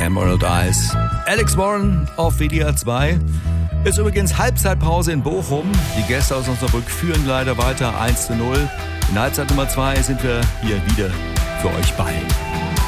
Emerald Eyes. Alex Warren auf WDR 2. Ist übrigens Halbzeitpause in Bochum. Die Gäste aus Osnabrück führen leider weiter 1:0. In Halbzeit Nummer 2 sind wir hier wieder für euch bei.